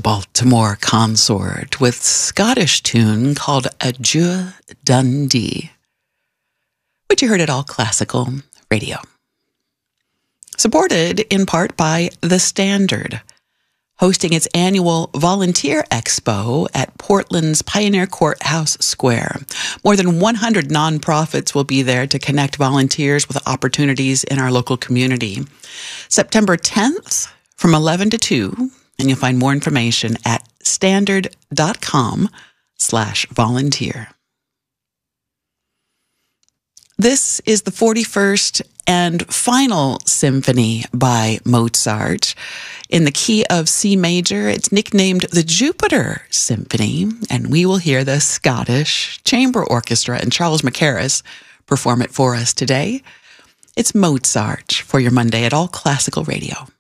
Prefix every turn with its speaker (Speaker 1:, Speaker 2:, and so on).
Speaker 1: Baltimore consort with Scottish tune called Adieu Dundee, which you heard at All Classical Radio. Supported in part by The Standard, hosting its annual Volunteer Expo at Portland's Pioneer Courthouse Square. More than 100 nonprofits will be there to connect volunteers with opportunities in our local community. September 10th from 11 to 2, and you'll find more information at standard.com/volunteer. This is the 41st and final symphony by Mozart in the key of C major. It's nicknamed the Jupiter Symphony, and we will hear the Scottish Chamber Orchestra and Charles Mackerras perform it for us today. It's Mozart for your Monday at All Classical Radio.